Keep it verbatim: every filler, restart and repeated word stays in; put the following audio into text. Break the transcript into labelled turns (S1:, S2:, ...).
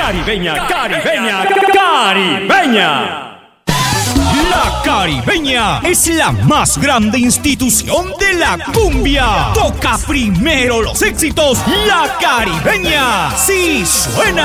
S1: Caribeña, caribeña, caribeña. La Caribeña es la más grande institución de la cumbia. Toca primero los éxitos. La Caribeña sí suena.